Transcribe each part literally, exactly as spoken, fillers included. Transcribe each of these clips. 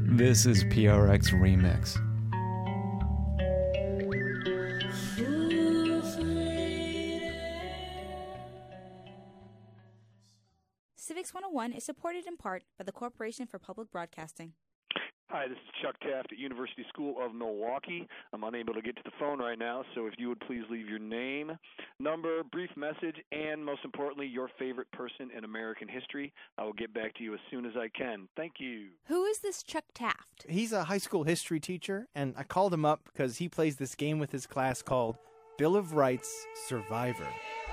This is P R X Remix. Civics one oh one is supported in part by the Corporation for Public Broadcasting. Hi, this is Chuck Taft at University School of Milwaukee. I'm unable to get to the phone right now, so if you would please leave your name, number, brief message, and most importantly, your favorite person in American history, I will get back to you as soon as I can. Thank you. Who is this Chuck Taft? He's a high school history teacher, and I called him up because he plays this game with his class called Bill of Rights Survivor.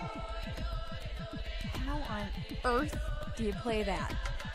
How on earth do you play that?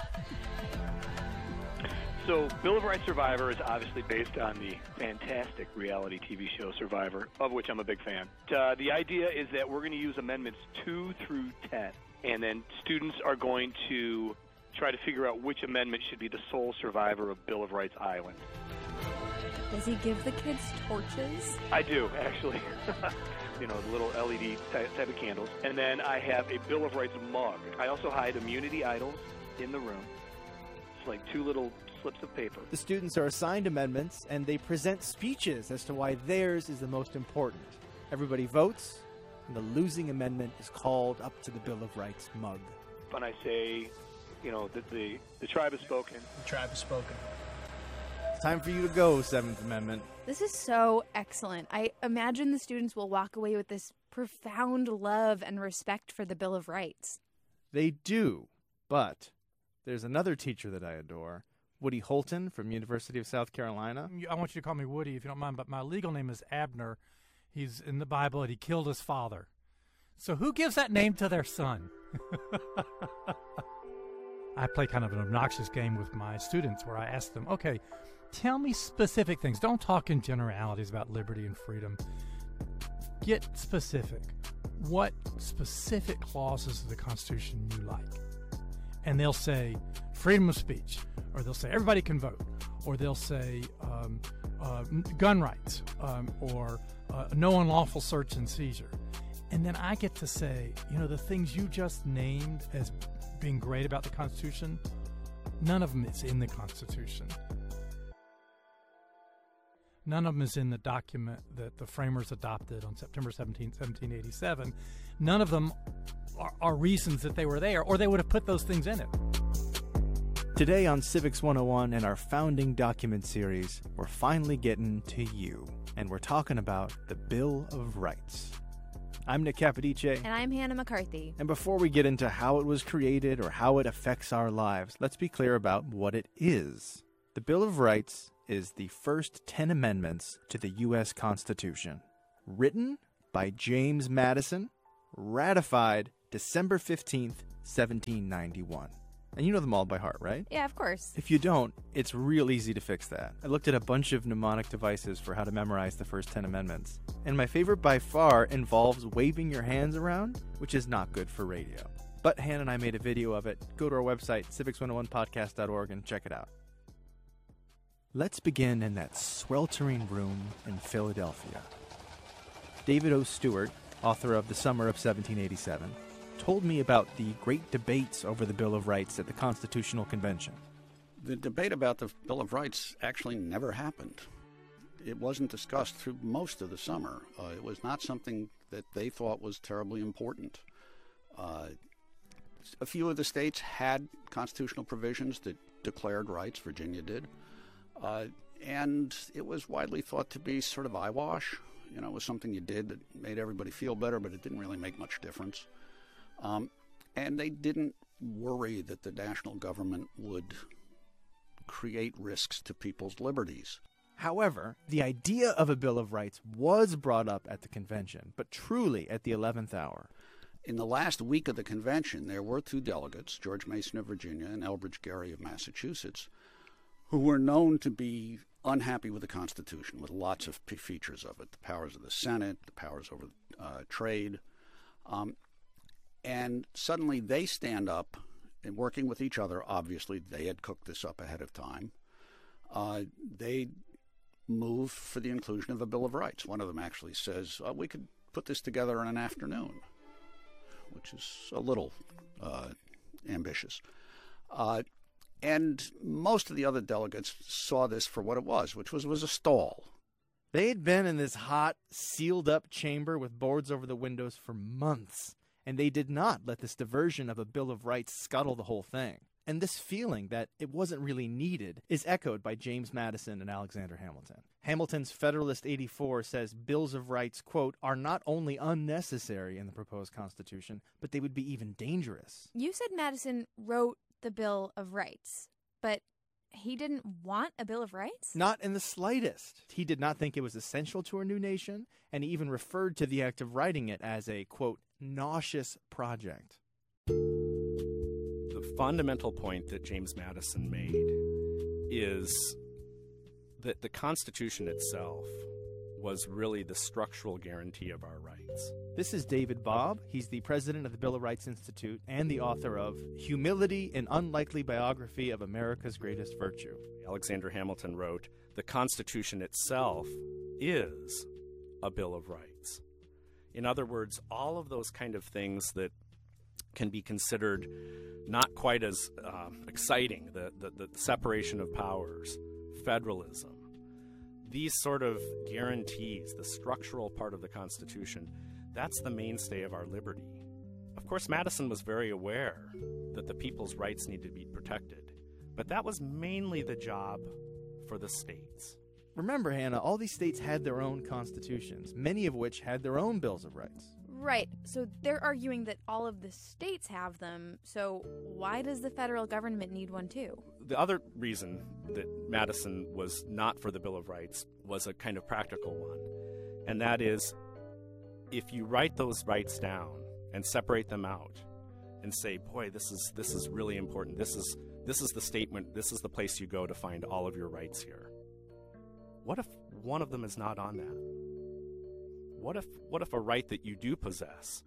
So, Bill of Rights Survivor is obviously based on the fantastic reality T V show Survivor, of which I'm a big fan. Uh, the idea is that we're going to use amendments two through ten, and then students are going to try to figure out which amendment should be the sole survivor of Bill of Rights Island. Does he give the kids torches? I do, actually. You know, the little L E D type, type of candles. And then I have a Bill of Rights mug. I also hide immunity idols in the room. It's like two little slips of paper. The students are assigned amendments, and they present speeches as to why theirs is the most important. Everybody votes, and the losing amendment is called up to the Bill of Rights mug. When I say, you know, that the, the tribe has spoken. The tribe has spoken. It's time for you to go, Seventh Amendment. This is so excellent. I imagine the students will walk away with this profound love and respect for the Bill of Rights. They do, but there's another teacher that I adore, Woody Holton from University of South Carolina. I want you to call me Woody if you don't mind, but my legal name is Abner. He's in the Bible, and he killed his father. So who gives that name to their son? I play kind of an obnoxious game with my students where I ask them, okay, tell me specific things. Don't talk in generalities about liberty and freedom. Get specific. What specific clauses of the Constitution you like? And they'll say freedom of speech, or they'll say everybody can vote, or they'll say um, uh, gun rights, um, or uh, no unlawful search and seizure. And then I get to say, you know, the things you just named as being great about the Constitution, none of them is in the Constitution. None of them is in the document that the framers adopted on September seventeenth, seventeen eighty-seven. None of them are, are reasons that they were there, or they would have put those things in it. Today on Civics one oh one and our Founding Document series, we're finally getting to you, and we're talking about the Bill of Rights. I'm Nick Capodice. And I'm Hannah McCarthy. And before we get into how it was created or how it affects our lives, let's be clear about what it is. The Bill of Rights is the first ten amendments to the U S Constitution, written by James Madison, ratified December fifteenth, seventeen ninety-one. And you know them all by heart, right? Yeah, of course. If you don't, it's real easy to fix that. I looked at a bunch of mnemonic devices for how to memorize the first ten amendments. And my favorite by far involves waving your hands around, which is not good for radio. But Hannah and I made a video of it. Go to our website, civics one oh one podcast dot org, and check it out. Let's begin in that sweltering room in Philadelphia. David O. Stewart, author of The Summer of seventeen eighty-seven, told me about the great debates over the Bill of Rights at the Constitutional Convention. The debate about the Bill of Rights actually never happened. It wasn't discussed through most of the summer. Uh, it was not something that they thought was terribly important. Uh, a few of the states had constitutional provisions that declared rights. Virginia did. Uh, and it was widely thought to be sort of eyewash. You know, it was something you did that made everybody feel better, but it didn't really make much difference. Um, and they didn't worry that the national government would create risks to people's liberties. However, the idea of a Bill of Rights was brought up at the convention, but truly at the eleventh hour. In the last week of the convention, there were two delegates, George Mason of Virginia and Elbridge Gerry of Massachusetts, who were known to be unhappy with the Constitution, with lots of p- features of it, the powers of the Senate, the powers over uh, trade. Um, and suddenly they stand up, and working with each other, obviously they had cooked this up ahead of time, uh, they move for the inclusion of a Bill of Rights. One of them actually says, uh, we could put this together in an afternoon, which is a little uh, ambitious. Uh, And most of the other delegates saw this for what it was, which was, was a stall. They had been in this hot, sealed-up chamber with boards over the windows for months, and they did not let this diversion of a Bill of Rights scuttle the whole thing. And this feeling that it wasn't really needed is echoed by James Madison and Alexander Hamilton. Hamilton's Federalist eighty-four says Bills of Rights, quote, are not only unnecessary in the proposed Constitution, but they would be even dangerous. You said Madison wrote the Bill of Rights, but he didn't want a Bill of Rights? Not in the slightest. He did not think it was essential to our new nation, and he even referred to the act of writing it as a, quote, nauseous project. The fundamental point that James Madison made is that the Constitution itself was really the structural guarantee of our rights. This is David Bobb. He's the president of the Bill of Rights Institute and the author of Humility, an Unlikely Biography of America's Greatest Virtue. Alexander Hamilton wrote, the Constitution itself is a Bill of Rights. In other words, all of those kind of things that can be considered not quite as uh, exciting, the, the, the separation of powers, federalism, these sort of guarantees, the structural part of the Constitution, that's the mainstay of our liberty. Of course, Madison was very aware that the people's rights need to be protected, but that was mainly the job for the states. Remember, Hannah, all these states had their own constitutions, many of which had their own bills of rights. Right. So they're arguing that all of the states have them, so why does the federal government need one too? The other reason that Madison was not for the Bill of Rights was a kind of practical one, and that is, if you write those rights down and separate them out and say, boy, this is this is really important, this is this is the statement, this is the place you go to find all of your rights here. What if one of them is not on that? What if what if a right that you do possess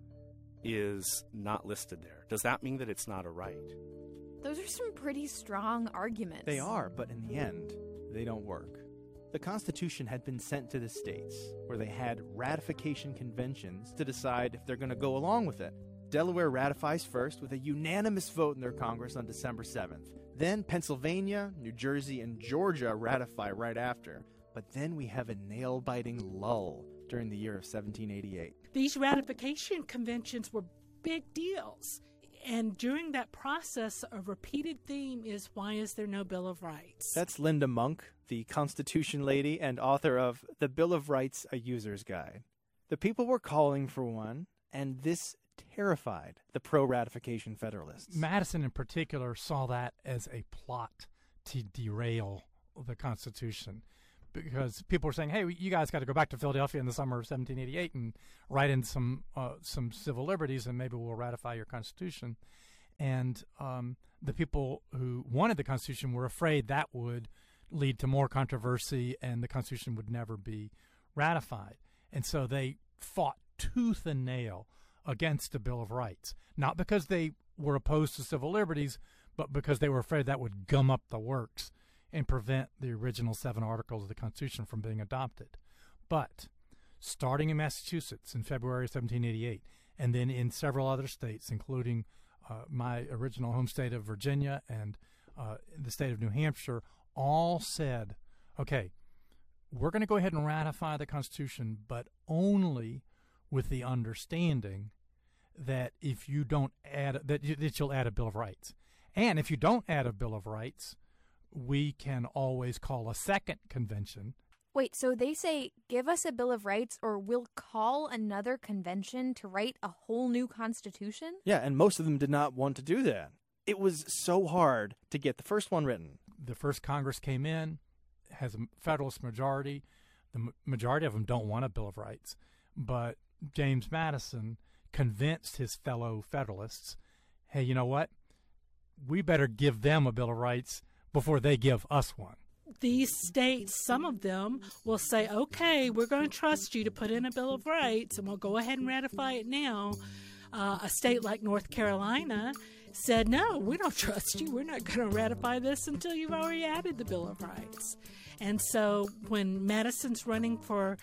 is not listed there? Does that mean that it's not a right? Those are some pretty strong arguments. They are, but in the end, they don't work. The Constitution had been sent to the states, where they had ratification conventions to decide if they're going to go along with it. Delaware ratifies first with a unanimous vote in their Congress on December seventh. Then Pennsylvania, New Jersey, and Georgia ratify right after. But then we have a nail-biting lull during the year of seventeen eighty-eight. These ratification conventions were big deals. And during that process, a repeated theme is, why is there no Bill of Rights? That's Linda Monk, the Constitution lady and author of The Bill of Rights, A User's Guide. The people were calling for one, and this terrified the pro-ratification Federalists. Madison in particular saw that as a plot to derail the Constitution, because people were saying, hey, you guys got to go back to Philadelphia in the summer of seventeen eighty-eight and write in some uh, some civil liberties, and maybe we'll ratify your Constitution. And um, the people who wanted the Constitution were afraid that would lead to more controversy and the Constitution would never be ratified. And so they fought tooth and nail against the Bill of Rights, not because they were opposed to civil liberties, but because they were afraid that would gum up the works and prevent the original seven articles of the Constitution from being adopted. But starting in Massachusetts in February of seventeen eighty-eight, and then in several other states, including uh, my original home state of Virginia and uh, the state of New Hampshire, all said, okay, we're going to go ahead and ratify the Constitution, but only with the understanding that if you don't add, that, you, that you'll add a Bill of Rights. And if you don't add a Bill of Rights, we can always call a second convention. Wait, so they say, give us a Bill of Rights or we'll call another convention to write a whole new Constitution? Yeah, and most of them did not want to do that. It was so hard to get the first one written. The first Congress came in, has a Federalist majority. The m- majority of them don't want a Bill of Rights. But James Madison convinced his fellow Federalists, hey, you know what? We better give them a Bill of Rights before they give us one. These states, some of them, will say, okay, we're going to trust you to put in a Bill of Rights, and we'll go ahead and ratify it now. Uh, a state like North Carolina said, no, we don't trust you. We're not going to ratify this until you've already added the Bill of Rights. And so when Madison's running for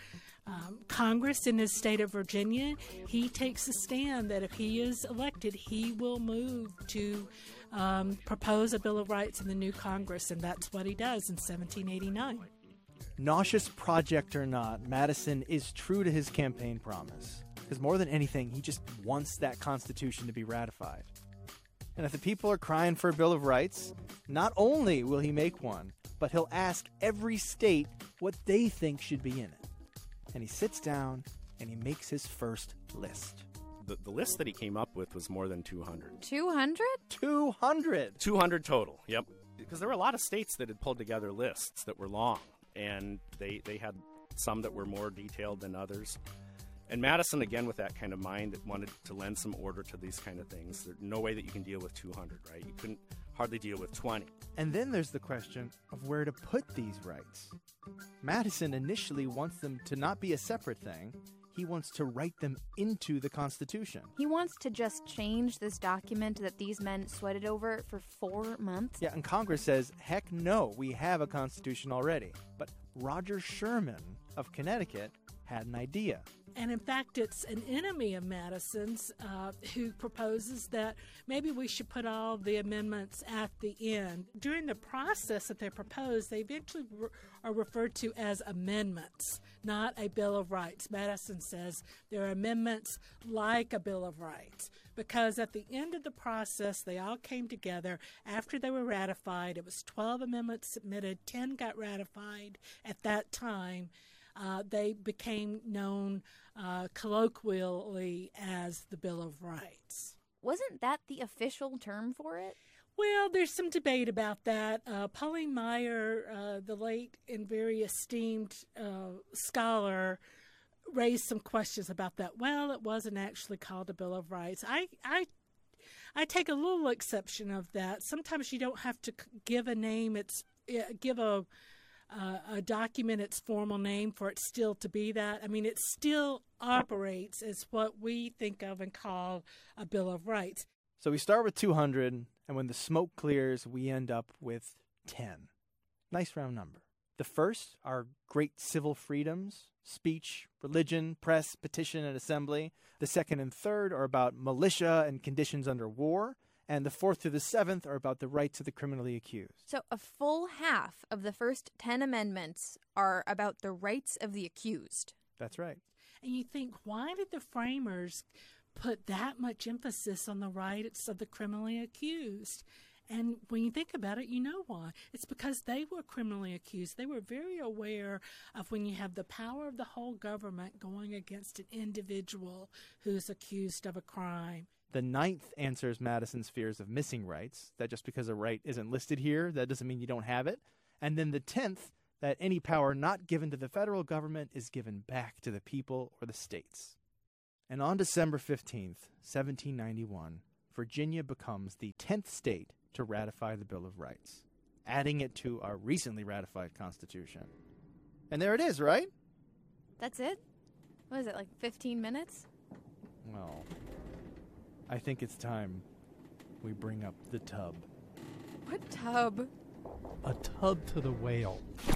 um, Congress in his state of Virginia, he takes a stand that if he is elected, he will move to um, propose a Bill of Rights in the new Congress, and that's what he does in seventeen eighty-nine. Nauseous project or not, Madison is true to his campaign promise. Because more than anything, he just wants that Constitution to be ratified. And if the people are crying for a Bill of Rights, not only will he make one, but he'll ask every state what they think should be in it. And he sits down and he makes his first list. The, the list that he came up with was more than two hundred. two hundred? two hundred! two hundred total, yep. Because there were a lot of states that had pulled together lists that were long, and they, they had some that were more detailed than others. And Madison, again, with that kind of mind, wanted to lend some order to these kind of things. There's no way that you can deal with two hundred, right? You couldn't hardly deal with twenty. And then there's the question of where to put these rights. Madison initially wants them to not be a separate thing. He wants to write them into the Constitution. He wants to just change this document that these men sweated over for four months? Yeah, and Congress says, heck no, we have a Constitution already. But Roger Sherman of Connecticut had an idea. And in fact, it's an enemy of Madison's uh, who proposes that maybe we should put all the amendments at the end. During the process that they propose, they eventually re- are referred to as amendments, not a Bill of Rights. Madison says there are amendments like a Bill of Rights because at the end of the process, they all came together after they were ratified. It was twelve amendments submitted, ten got ratified at that time. Uh, they became known uh, colloquially as the Bill of Rights. Wasn't that the official term for it? Well, there's some debate about that. Uh, Pauline Maier, uh, the late and very esteemed uh, scholar, raised some questions about that. Well, it wasn't actually called a Bill of Rights. I, I, I take a little exception of that. Sometimes you don't have to give a name. It's give a Uh, a document its formal name for it still to be that. I mean, it still operates as what we think of and call a Bill of Rights. So we start with two hundred, and when the smoke clears, we end up with ten. Nice round number. The first are great civil freedoms, speech, religion, press, petition, and assembly. The second and third are about militia and conditions under war. And the fourth through the seventh are about the rights of the criminally accused. So a full half of the first ten amendments are about the rights of the accused. That's right. And you think, why did the framers put that much emphasis on the rights of the criminally accused? And when you think about it, you know why. It's because they were criminally accused. They were very aware of when you have the power of the whole government going against an individual who's accused of a crime. The ninth answers Madison's fears of missing rights, that just because a right isn't listed here, that doesn't mean you don't have it. And then the tenth, that any power not given to the federal government is given back to the people or the states. And on December fifteenth, seventeen ninety-one, Virginia becomes the tenth state to ratify the Bill of Rights, adding it to our recently ratified Constitution. And there it is, right? That's it? What is it, like fifteen minutes? Well, I think it's time we bring up the tub. What tub? A tub to the whale.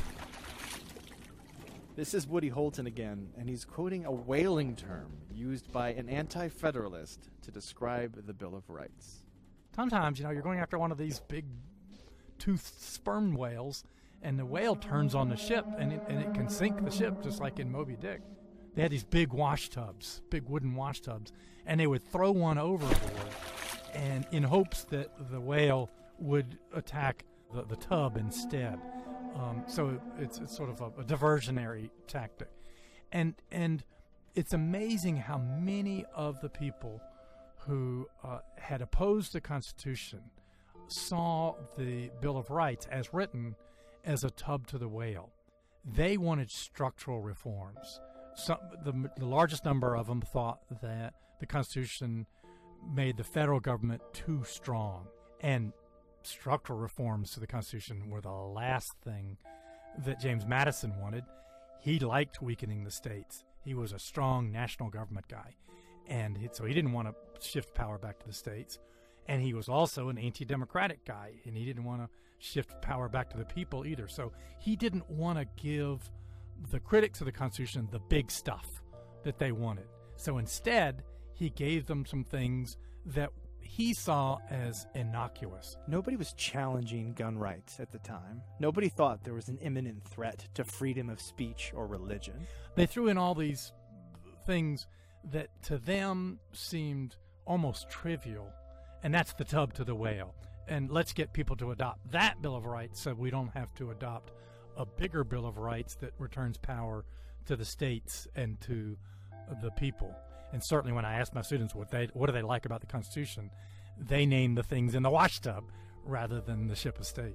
This is Woody Holton again, and he's quoting a whaling term used by an anti-federalist to describe the Bill of Rights. Sometimes, you know, you're going after one of these big toothed sperm whales, and the whale turns on the ship, and it, and it can sink the ship, just like in Moby Dick. They had these big wash tubs, big wooden wash tubs, and they would throw one overboard and in hopes that the whale would attack the, the tub instead. Um, so it's, it's sort of a, a diversionary tactic. And and it's amazing how many of the people who uh, had opposed the Constitution saw the Bill of Rights as written as a tub to the whale. They wanted structural reforms. Some, the, the largest number of them thought that the Constitution made the federal government too strong, and structural reforms to the Constitution were the last thing that James Madison wanted. He liked weakening the states. He was a strong national government guy, and he, so he didn't want to shift power back to the states. And he was also an anti-democratic guy, and he didn't want to shift power back to the people either. So he didn't want to give the critics of the Constitution the big stuff that they wanted. So instead, he gave them some things that he saw as innocuous. Nobody was challenging gun rights at the time. Nobody thought there was an imminent threat to freedom of speech or religion. They threw in all these things that to them seemed almost trivial, and that's the tub to the whale. And let's get people to adopt that Bill of Rights so we don't have to adopt a bigger Bill of Rights that returns power to the states and to the people. And certainly when I ask my students what they what do they like about the Constitution, they name the things in the washtub rather than the ship of state.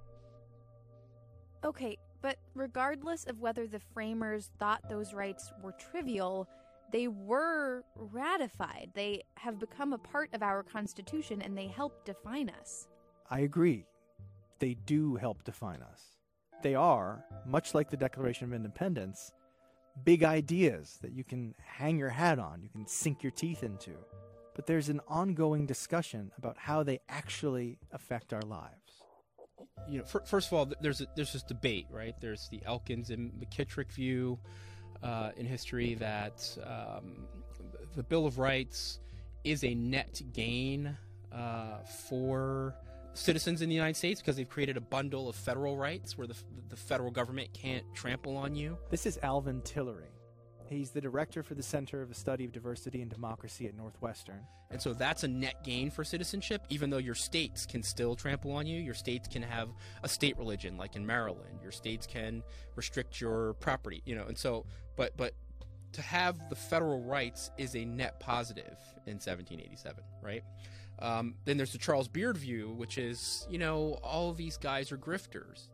Okay, but regardless of whether the framers thought those rights were trivial, they were ratified. They have become a part of our Constitution, and they help define us. I agree. They do help define us. They are, much like the Declaration of Independence, big ideas that you can hang your hat on, you can sink your teeth into. But there's an ongoing discussion about how they actually affect our lives. You know, for, first of all, there's a, there's this debate, right? There's the Elkins and McKittrick view uh, in history that um, the Bill of Rights is a net gain uh, for citizens in the United States because they've created a bundle of federal rights where the, the federal government can't trample on you. This is Alvin Tillery. He's the director for the Center of the Study of Diversity and Democracy at Northwestern. And so that's a net gain for citizenship, even though your states can still trample on you. Your states can have a state religion, like in Maryland. Your states can restrict your property, you know. And so, but but to have the federal rights is a net positive in seventeen eighty-seven, right? Um, then there's the Charles Beard view, which is, you know, all of these guys are grifters.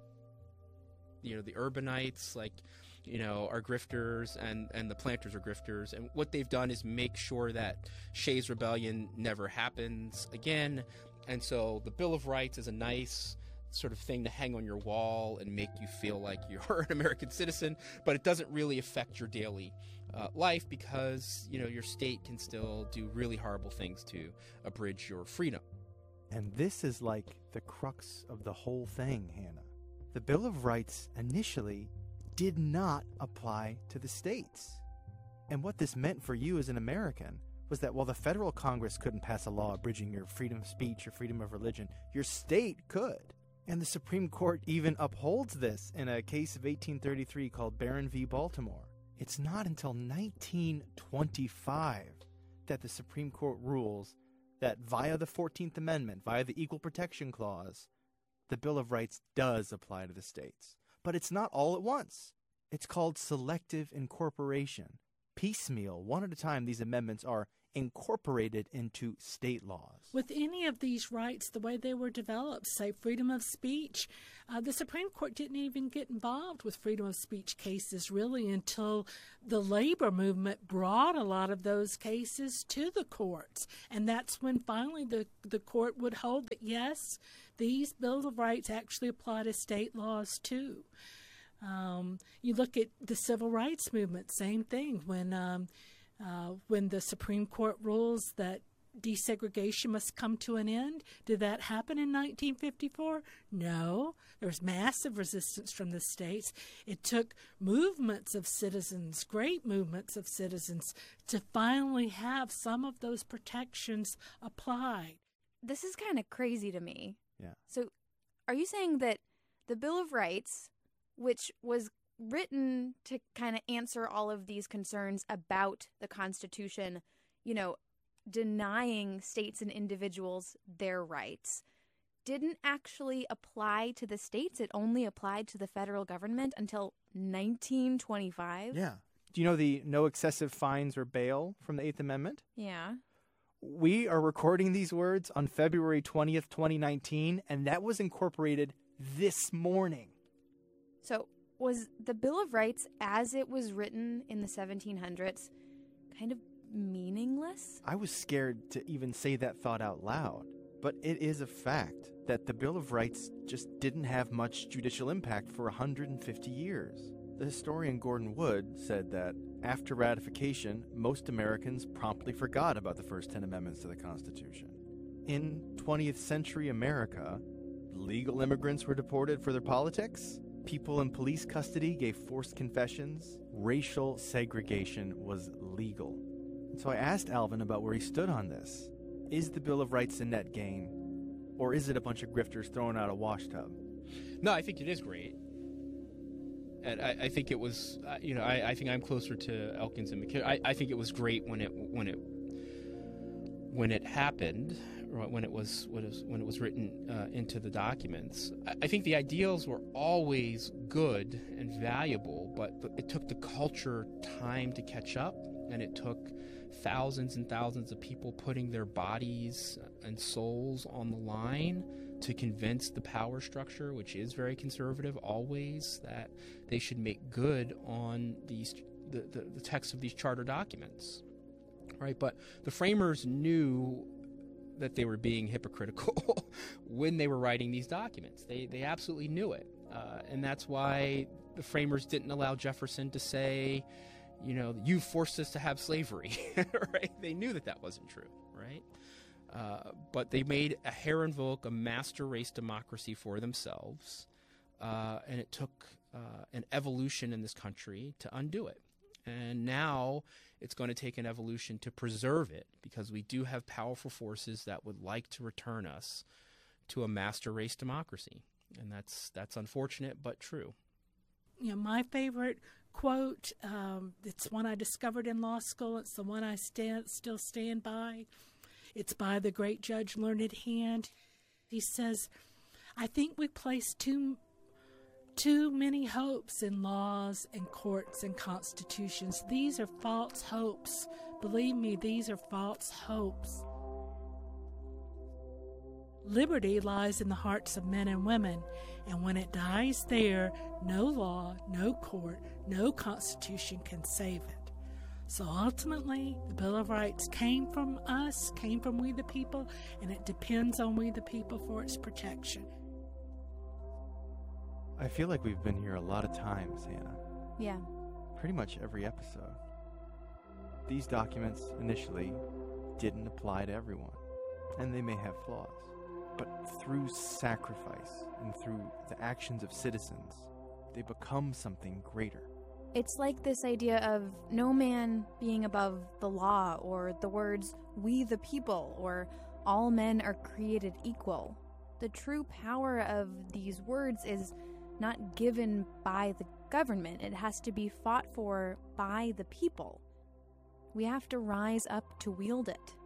You know, the urbanites, like, you know, are grifters, and, and the planters are grifters. And what they've done is make sure that Shays' Rebellion never happens again. And so the Bill of Rights is a nice sort of thing to hang on your wall and make you feel like you're an American citizen, but it doesn't really affect your daily uh, life because, you know, your state can still do really horrible things to abridge your freedom. And this is like the crux of the whole thing, Hannah. The Bill of Rights initially did not apply to the states. And what this meant for you as an American was that while the federal Congress couldn't pass a law abridging your freedom of speech or freedom of religion, your state could. And the Supreme Court even upholds this in a case of eighteen thirty-three called Barron v. Baltimore. It's not until nineteen twenty-five that the Supreme Court rules that via the fourteenth Amendment, via the Equal Protection Clause, the Bill of Rights does apply to the states. But it's not all at once. It's called selective incorporation. Piecemeal, one at a time, these amendments are incorporated into state laws. With any of these rights, the way they were developed, say freedom of speech, uh, the Supreme Court didn't even get involved with freedom of speech cases really until the labor movement brought a lot of those cases to the courts. And that's when finally the, the court would hold that, yes, these Bills of Rights actually apply to state laws too. Um, you look at the civil rights movement, same thing. When um, uh, when the Supreme Court rules that desegregation must come to an end, did that happen in nineteen fifty-four? No. There was massive resistance from the states. It took movements of citizens, great movements of citizens, to finally have some of those protections applied. This is kind of crazy to me. Yeah. So are you saying that the Bill of Rights, which was written to kind of answer all of these concerns about the Constitution, you know, denying states and individuals their rights, didn't actually apply to the states? It only applied to the federal government until nineteen twenty-five? Yeah. Do you know the no excessive fines or bail from the Eighth Amendment? Yeah. We are recording these words on February twentieth, twenty nineteen, and that was incorporated this morning. So was the Bill of Rights, as it was written in the seventeen hundreds, kind of meaningless? I was scared to even say that thought out loud, but it is a fact that the Bill of Rights just didn't have much judicial impact for one hundred fifty years. The historian Gordon Wood said that after ratification, most Americans promptly forgot about the first ten amendments to the Constitution. In twentieth century America, legal immigrants were deported for their politics, People in police custody gave forced confessions. Racial segregation was legal. So I asked Alvin about where he stood on this. Is the Bill of Rights a net gain? Or is it a bunch of grifters throwing out a wash tub? No, I think it is great. And I, I think it was, uh, you know, I, I think I'm closer to Elkins and McKinnon. I, I think it was great when it when it when it happened, or when it was when it was, when it was written uh, into the documents. I, I think the ideals were always good and valuable, but it took the culture time to catch up, and it took thousands and thousands of people putting their bodies and souls on the line to convince the power structure, which is very conservative always, that they should make good on these the, the, the text of these charter documents, right? But the framers knew that they were being hypocritical when they were writing these documents. They they absolutely knew it, uh, and that's why the framers didn't allow Jefferson to say, you know, you forced us to have slavery, right? They knew that that wasn't true, right? Uh, but they made a Herrenvolk, a master race democracy for themselves, uh, and it took uh, an evolution in this country to undo it. And now it's going to take an evolution to preserve it, because we do have powerful forces that would like to return us to a master race democracy. And that's that's unfortunate, but true. You know, my favorite quote, um, it's one I discovered in law school. It's the one I stand, still stand by. It's by the great Judge Learned Hand. He says, I think we place too, too many hopes in laws and courts and constitutions. These are false hopes. Believe me, these are false hopes. Liberty lies in the hearts of men and women, and when it dies there, no law, no court, no constitution can save it. So ultimately, the Bill of Rights came from us, came from we the people, and it depends on we the people for its protection. I feel like we've been here a lot of times, Hannah. Yeah. Pretty much every episode. These documents initially didn't apply to everyone, and they may have flaws. But through sacrifice and through the actions of citizens, they become something greater. It's like this idea of no man being above the law, or the words, we the people, or all men are created equal. The true power of these words is not given by the government. It has to be fought for by the people. We have to rise up to wield it.